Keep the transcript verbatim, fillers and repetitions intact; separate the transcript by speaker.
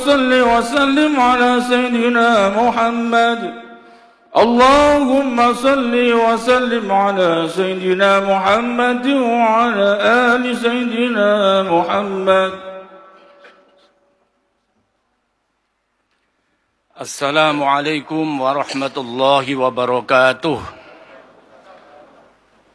Speaker 1: صل وسلم على سيدنا محمد. اللهم صل وسلم على سيدنا محمد وعلى آل سيدنا محمد. السلام عليكم ورحمة الله وبركاته.